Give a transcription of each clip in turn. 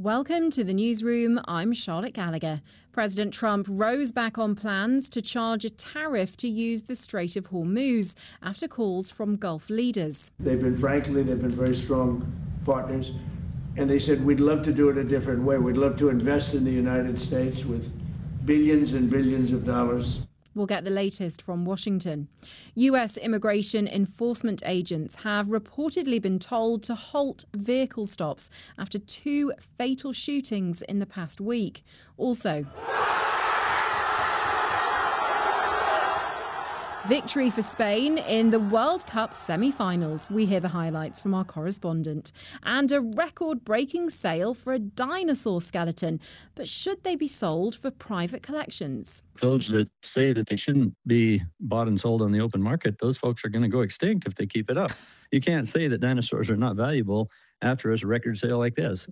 Welcome to the newsroom. I'm Charlotte Gallagher. President Trump rose back on plans to charge a tariff to use the Strait of Hormuz after calls from Gulf leaders. They've been very strong partners. And they said, we'd love to do it a different way. We'd love to invest in the United States with billions and billions of dollars. We'll get the latest from Washington. U.S. immigration enforcement agents have reportedly been told to halt vehicle stops after 2 fatal shootings in the past week. Also, victory for Spain in the World Cup semi-finals. We hear the highlights from our correspondent. And a record-breaking sale for a dinosaur skeleton. But should they be sold for private collections? Those that say that they shouldn't be bought and sold on the open market, those folks are going to go extinct if they keep it up. You can't say that dinosaurs are not valuable after a record sale like this.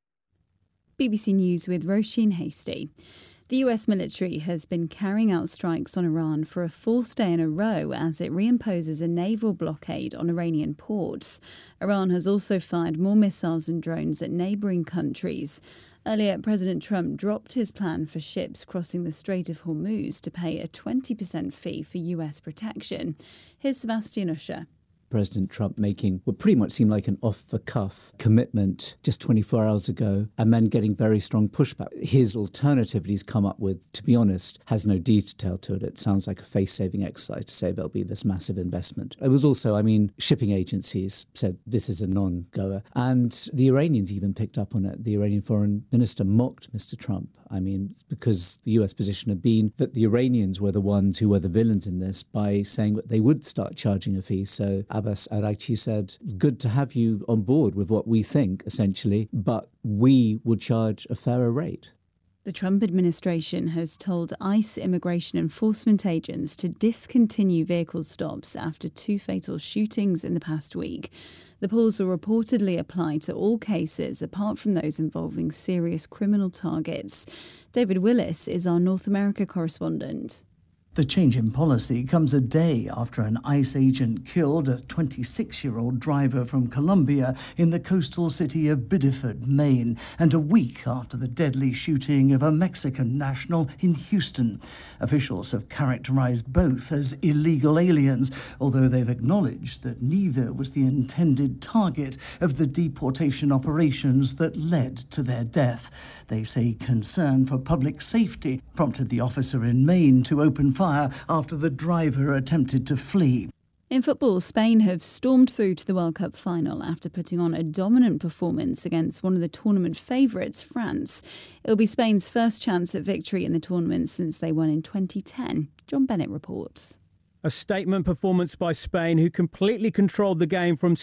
BBC News with Roisin Hasty. The US military has been carrying out strikes on Iran for a 4th day in a row as it reimposes a naval blockade on Iranian ports. Iran has also fired more missiles and drones at neighbouring countries. Earlier, President Trump dropped his plan for ships crossing the Strait of Hormuz to pay a 20% fee for US protection. Here's Sebastian Usher. President Trump making what pretty much seemed like an off-the-cuff commitment just 24 hours ago, and then getting very strong pushback. His alternative that he's come up with, to be honest, has no detail to it. It sounds like a face-saving exercise to say there'll be this massive investment. It was also, shipping agencies said this is a non-goer. And the Iranians even picked up on it. The Iranian foreign minister mocked Mr. Trump. Because the US position had been that the Iranians were the ones who were the villains in this by saying that they would start charging a fee. So Abbas Araghchi said, good to have you on board with what we think, essentially, but we would charge a fairer rate. The Trump administration has told ICE immigration enforcement agents to discontinue vehicle stops after 2 fatal shootings in the past week. The pause will reportedly apply to all cases apart from those involving serious criminal targets. David Willis is our North America correspondent. The change in policy comes a day after an ICE agent killed a 26-year-old driver from Colombia in the coastal city of Biddeford, Maine, and a week after the deadly shooting of a Mexican national in Houston. Officials have characterized both as illegal aliens, although they've acknowledged that neither was the intended target of the deportation operations that led to their death. They say concern for public safety prompted the officer in Maine to open fire after the driver attempted to flee. In football, Spain have stormed through to the World Cup final after putting on a dominant performance against one of the tournament favourites, France. It'll be Spain's first chance at victory in the tournament since they won in 2010. John Bennett reports. A statement performance by Spain, who completely controlled the game from